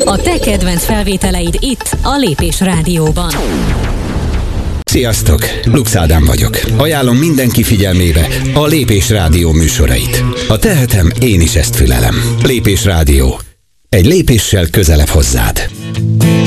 A te kedvenc felvételeid itt, a Lépés Rádióban. Sziasztok! Lux Ádám vagyok. Ajánlom mindenki figyelmébe a Lépés Rádió műsorait. Ha tehetem, én is ezt fülelem. Lépés Rádió. Egy lépéssel közelebb hozzád.